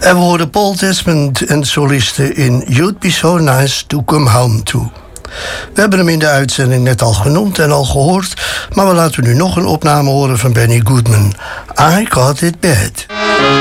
En we horen Paul Desmond en solisten in You'd Be So Nice To Come Home To. We hebben hem in de uitzending net al genoemd en al gehoord, maar we laten nu nog een opname horen van Benny Goodman. I Got It Bad.